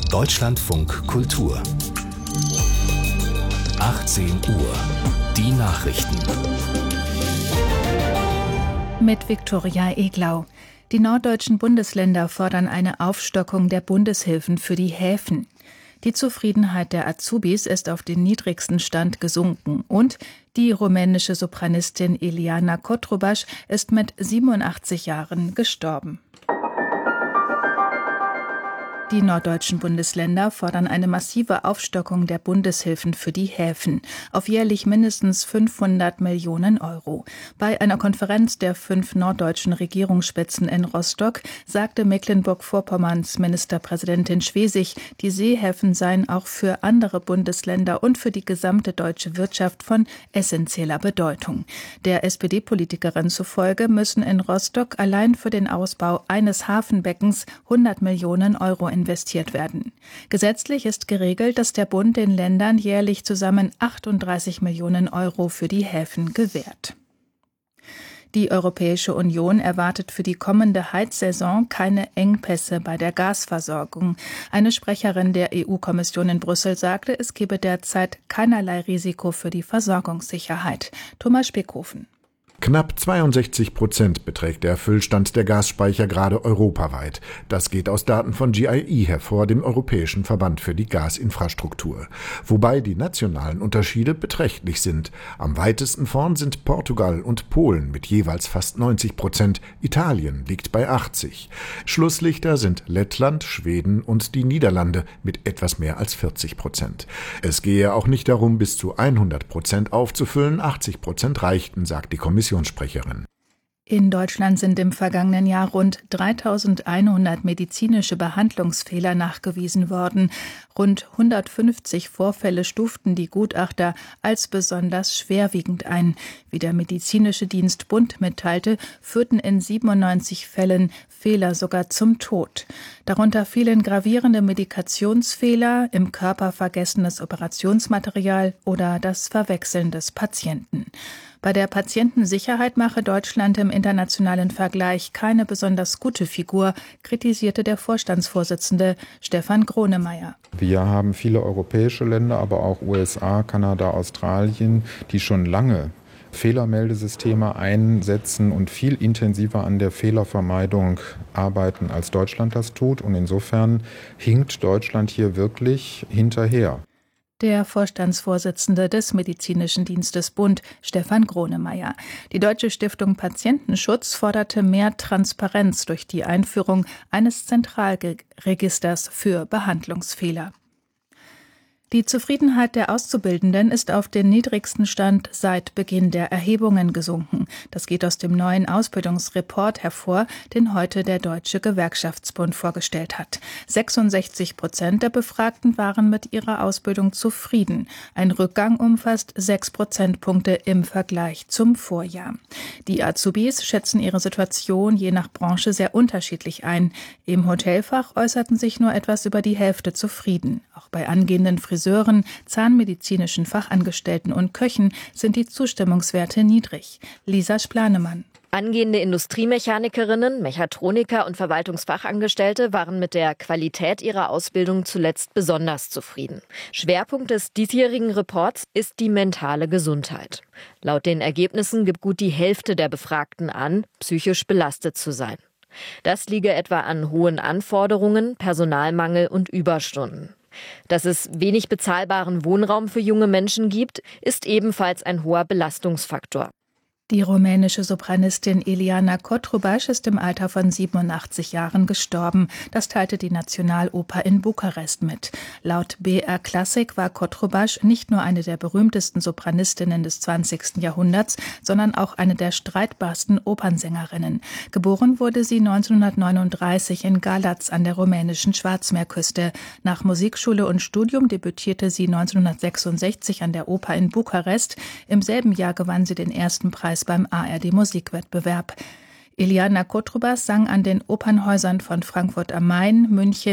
Deutschlandfunk Kultur 18 Uhr. Die Nachrichten. Mit Viktoria Eglau. Die norddeutschen Bundesländer fordern eine Aufstockung der Bundeshilfen für die Häfen. Die Zufriedenheit der Azubis ist auf den niedrigsten Stand gesunken und die rumänische Sopranistin Ileana Cotrubas ist mit 87 Jahren gestorben. Die norddeutschen Bundesländer fordern eine massive Aufstockung der Bundeshilfen für die Häfen auf jährlich mindestens 500 Millionen Euro. Bei einer Konferenz der 5 norddeutschen Regierungsspitzen in Rostock sagte Mecklenburg-Vorpommerns Ministerpräsidentin Schwesig, die Seehäfen seien auch für andere Bundesländer und für die gesamte deutsche Wirtschaft von essentieller Bedeutung. Der SPD-Politikerin zufolge müssen in Rostock allein für den Ausbau eines Hafenbeckens 100 Millionen Euro investiert werden. Gesetzlich ist geregelt, dass der Bund den Ländern jährlich zusammen 38 Millionen Euro für die Häfen gewährt. Die Europäische Union erwartet für die kommende Heizsaison keine Engpässe bei der Gasversorgung. Eine Sprecherin der EU-Kommission in Brüssel sagte, es gebe derzeit keinerlei Risiko für die Versorgungssicherheit. Thomas Speckhofen. Knapp 62% beträgt der Füllstand der Gasspeicher gerade europaweit. Das geht aus Daten von GIE hervor, dem Europäischen Verband für die Gasinfrastruktur. Wobei die nationalen Unterschiede beträchtlich sind. Am weitesten vorn sind Portugal und Polen mit jeweils fast 90%. Italien liegt bei 80%. Schlusslichter sind Lettland, Schweden und die Niederlande mit etwas mehr als 40%. Es gehe auch nicht darum, bis zu 100% aufzufüllen. 80% reichten, sagt die Kommissionssprecherin. In Deutschland sind im vergangenen Jahr rund 3.100 medizinische Behandlungsfehler nachgewiesen worden. Rund 150 Vorfälle stuften die Gutachter als besonders schwerwiegend ein. Wie der medizinische Dienst Bund mitteilte, führten in 97 Fällen Fehler sogar zum Tod. Darunter fielen gravierende Medikationsfehler, im Körper vergessenes Operationsmaterial oder das Verwechseln des Patienten. Bei der Patientensicherheit mache Deutschland im internationalen Vergleich keine besonders gute Figur, kritisierte der Vorstandsvorsitzende Stefan Gronemeyer. Wir haben viele europäische Länder, aber auch USA, Kanada, Australien, die schon lange Fehlermeldesysteme einsetzen und viel intensiver an der Fehlervermeidung arbeiten, als Deutschland das tut. Und insofern hinkt Deutschland hier wirklich hinterher. Der Vorstandsvorsitzende des Medizinischen Dienstes Bund, Stefan Gronemeyer. Die Deutsche Stiftung Patientenschutz forderte mehr Transparenz durch die Einführung eines Zentralregisters für Behandlungsfehler. Die Zufriedenheit der Auszubildenden ist auf den niedrigsten Stand seit Beginn der Erhebungen gesunken. Das geht aus dem neuen Ausbildungsreport hervor, den heute der Deutsche Gewerkschaftsbund vorgestellt hat. 66% der Befragten waren mit ihrer Ausbildung zufrieden. Ein Rückgang umfasst 6 Prozentpunkte im Vergleich zum Vorjahr. Die Azubis schätzen ihre Situation je nach Branche sehr unterschiedlich ein. Im Hotelfach äußerten sich nur etwas über die Hälfte zufrieden. Auch bei angehenden Friseuren, zahnmedizinischen Fachangestellten und Köchen sind die Zustimmungswerte niedrig. Lisa Splanemann. Angehende Industriemechanikerinnen, Mechatroniker und Verwaltungsfachangestellte waren mit der Qualität ihrer Ausbildung zuletzt besonders zufrieden. Schwerpunkt des diesjährigen Reports ist die mentale Gesundheit. Laut den Ergebnissen gibt gut die Hälfte der Befragten an, psychisch belastet zu sein. Das liege etwa an hohen Anforderungen, Personalmangel und Überstunden. Dass es wenig bezahlbaren Wohnraum für junge Menschen gibt, ist ebenfalls ein hoher Belastungsfaktor. Die rumänische Sopranistin Ileana Cotrubas ist im Alter von 87 Jahren gestorben. Das teilte die Nationaloper in Bukarest mit. Laut BR Classic war Cotrubas nicht nur eine der berühmtesten Sopranistinnen des 20. Jahrhunderts, sondern auch eine der streitbarsten Opernsängerinnen. Geboren wurde sie 1939 in Galați an der rumänischen Schwarzmeerküste. Nach Musikschule und Studium debütierte sie 1966 an der Oper in Bukarest. Im selben Jahr gewann sie den ersten Preis beim ARD-Musikwettbewerb. Ileana Cotrubas sang an den Opernhäusern von Frankfurt am Main, München,